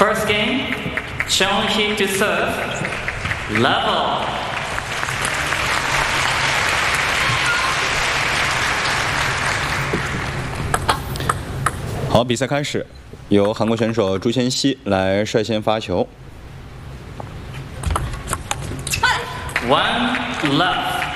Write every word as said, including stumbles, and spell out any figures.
First game, Cheonghi to serve, level. 好，比赛开始，由韩国选手朱千熙来率先发球。 One love.